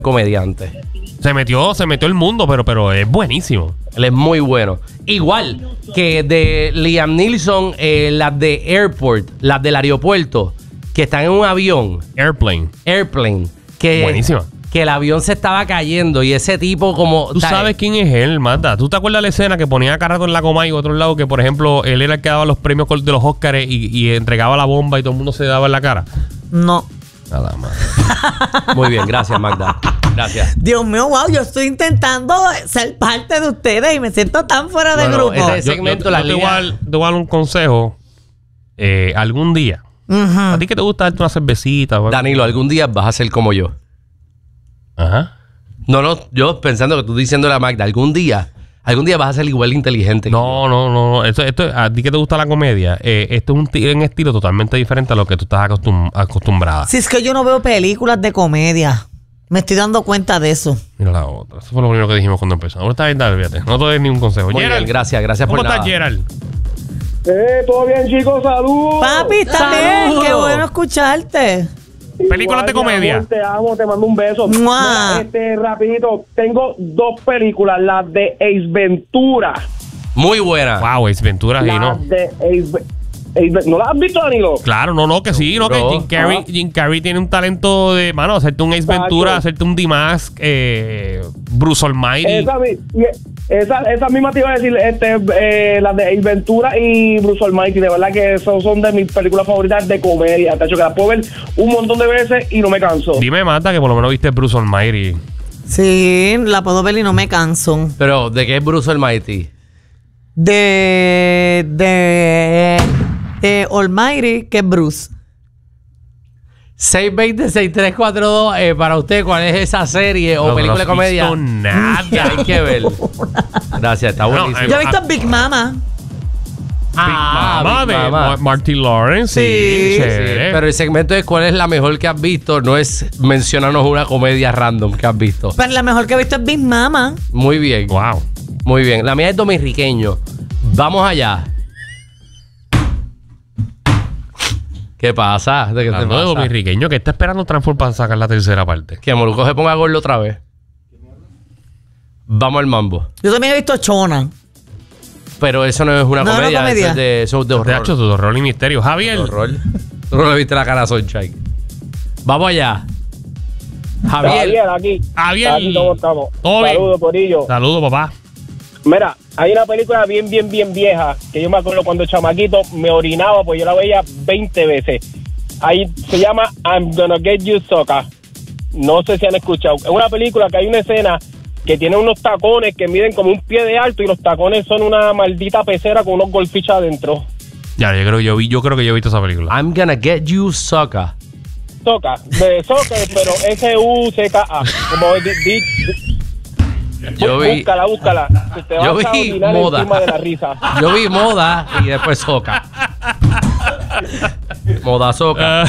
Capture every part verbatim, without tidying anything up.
comediante. Se metió, se metió el mundo, pero, pero es buenísimo. Él es muy bueno. Igual que de Liam Neeson, eh, las de Airport, las del aeropuerto, que están en un avión. Airplane. Airplane. Que, Buenísima. Que el avión se estaba cayendo y ese tipo como... Tú sabes quién es él, Magda. ¿Tú te acuerdas de la escena que ponía cada rato en la coma y otro lado que, por ejemplo, él era el que daba los premios de los Óscares y, y entregaba la bomba y todo el mundo se daba en la cara? No. Nada más. Muy bien, gracias, Magda. Gracias. Dios mío, wow, yo estoy intentando ser parte de ustedes y me siento tan fuera de No, no, grupo. ese Yo, segmento, yo- la yo te, voy liga- a dar, te voy a dar un consejo. Eh, algún día. Ujú. ¿A ti que te gusta darte una cervecita? o algo? Danilo, algún día vas a ser como yo. Ajá. No, no, yo pensando que tú diciéndole a Magda, algún día, algún día vas a ser igual de inteligente. que No, no, no. no. Esto, esto, a ti que te gusta la comedia, eh, esto es un, ti- un estilo totalmente diferente a lo que tú estás acostum- acostumbrada. Si es que yo no veo películas de comedia. Me estoy dando cuenta de eso. Mira la otra. Eso fue lo primero que dijimos cuando empezamos. Ahora está bien, dale, fíjate. No te doy ningún consejo. Muy Gerald, bien, gracias, gracias ¿cómo por estás, nada. Gerald? Eh, todo bien, chicos, saludos. Papi, está bien. ¡Saludos! Qué bueno escucharte. Películas de Igual, mi comedia. amor, te amo, te mando un beso. ¡Mua! Mira, Este, rapidito, tengo dos películas, las de Ace Ventura. Muy buena. Wow, Ace Ventura, sí, Las ¿no? de Ace, Ve- Ace Ve- ¿No las has visto, Danilo? Claro, no, no, que sí, no, que Bro. Jim Carrey, Ah. Jim Carrey tiene un talento de, mano, hacerte un Ace Exacto. Ventura, hacerte un D-Mask, eh, Bruce Almighty. Esa, mi- y- esa, esa misma te iba a decir, este, eh, las de Ace Ventura y Bruce Almighty, de verdad que esos son de mis películas favoritas de comedia. Te hecho que las puedo ver un montón de veces y no me canso. Dime, Mata, que por lo menos viste Bruce Almighty. Sí, la puedo ver y no me canso. Pero, ¿de qué es Bruce Almighty? De. De. De Almighty, que es Bruce. seis dos cero, seis tres cuatro dos, eh, para usted, ¿cuál es esa serie o No, película de no has comedia? visto nada. Que hay que ver. Gracias, está No, buenísimo. eh, Yo he visto Big Mama. Ah, Big Mama Big de Mama. Ma- Marty Lawrence. Sí, Sí, chévere. Pero el segmento es cuál es la mejor que has visto, no es mencionarnos una comedia random que has visto. Pero la mejor que he visto es Big Mama. Muy bien, Wow. muy bien. La mía es dominiqueño. Vamos allá. ¿Qué pasa? ¿De qué te Hablando de pasa? dominriqueño, que está esperando Transform para sacar la tercera parte. Que Molusco se ponga gordo otra vez. Vamos al mambo. Yo también he visto Chona. Pero eso no es una No, no, comedia, comedia. eso es de, eso es de De horror. hecho, tu horror y misterio. Javier. Horror. Tú no le viste la cara a Sunshine. Vamos allá. Javier. Javier, aquí. Javier. Aquí todos estamos. Todo bien. Saludos, Corillo. Saludos, papá. Mira, hay una película bien, bien, bien vieja que yo me acuerdo cuando chamaquito me orinaba, pues yo la veía veinte veces. Ahí se llama I'm Gonna Get You Sucker. No sé si han escuchado. Es una película que hay una escena que tiene unos tacones que miden como un pie de alto y los tacones son una maldita pecera con unos golfichos adentro. Ya, yo creo que yo vi, yo creo que yo he visto esa película. I'm gonna get you, sucker. Soca, de soccer, pero S U C K A. Como di, di- di- Yo vi, búscala, búscala. Que te yo vas a vi orinar moda. encima de la risa. yo vi moda y después soca. Moda soca.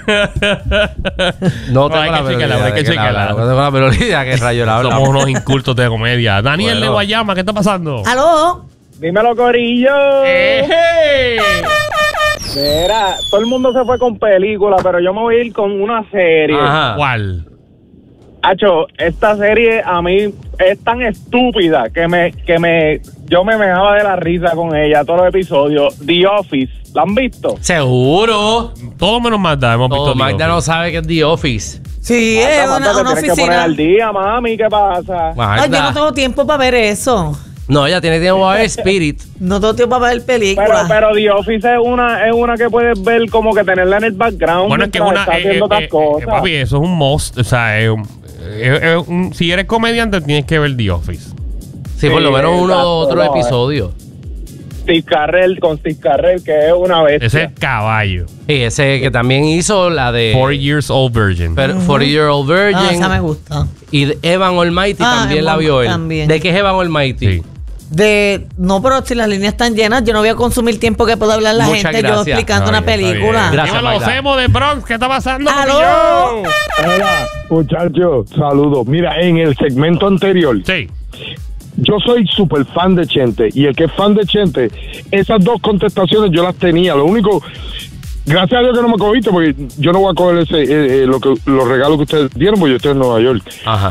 No tengo hay la que menor chequearla, idea hay que de qué chequearla. habla. No tengo la menor idea que rayo la habla. Somos unos incultos de comedia. Daniel Bueno. de Guayama, ¿qué está pasando? ¿Aló? Dímelo, Corillo. Eh, hey. Mira, todo el mundo se fue con película, pero yo me voy a ir con una serie. Ajá. ¿Cuál? Hacho, esta serie a mí es tan estúpida que me, que me, yo me mejaba de la risa con ella, todos los episodios. The Office, ¿la han visto? Seguro. Todo menos Magda, hemos Todo visto. Magda Dios. no sabe que es The Office. Sí, Marta, es Marta, una, te una tienes que poner oficina. al día, mami, ¿qué pasa? Magda. Ay, yo no tengo tiempo para ver eso. No, ella tiene tiempo a ver Spirit. No tengo tiempo para ver Pero, películas. pero The Office es una, es una que puedes ver como que tenerla en el background Bueno, es que mientras una. estás eh, haciendo eh, otras eh, cosas. eh, papi, eso es un must. O sea, es un- es- es un- si eres comediante, tienes que ver The Office. Sí, por lo Sí, menos uno exacto, o otro no, eh. episodio. Steve Carrell con Steve Carrell, que es una bestia. Ese es caballo. Y ese que también hizo la de Four Years Old Virgin. Per- forty Year Old Virgin. Ah, esa me gusta. Y de Evan Almighty Ah, también la Evan vio él. también. ¿De qué es Evan Almighty? Sí. De, no, pero si las líneas están llenas, yo no voy a consumir tiempo que pueda hablar la Muchas gente yo gracias. explicando Está una bien, está película. bien. Gracias, Dímelo, Magda. Semo de Bronx, ¿qué está pasando? ¡Aló! papillón? Hola, muchachos, saludos. Mira, en el segmento anterior, Sí. yo soy súper fan de Chente, y el que es fan de Chente, esas dos contestaciones yo las tenía. Lo único, gracias a Dios que no me cogiste, porque yo no voy a coger ese, eh, eh, lo que, los regalos que ustedes dieron, porque yo estoy en Nueva York. Ajá.